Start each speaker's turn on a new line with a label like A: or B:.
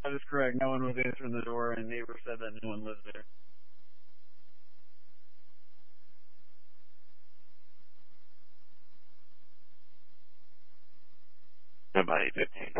A: That is correct. No one was answering the door, and neighbor said that no one lives there.
B: About 8:15.